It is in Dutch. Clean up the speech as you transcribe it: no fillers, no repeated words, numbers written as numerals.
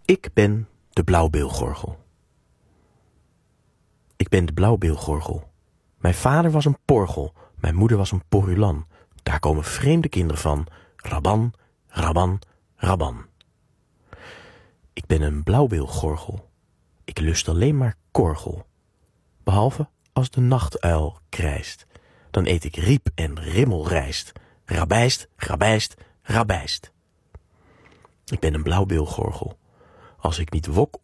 Ik ben de blauwbeelgorgel. Ik ben de blauwbeelgorgel. Mijn vader was een porgel, mijn moeder was een porulan. Daar komen vreemde kinderen van. Raban, raban, raban. Ik ben een blauwbeelgorgel. Ik lust alleen maar korgel. Behalve als de nachtuil krijst. Dan eet ik riep en rimmelrijst. Rabijst, rabijst, rabijst. Ik ben een blauwbeelgorgel. Als ik niet wok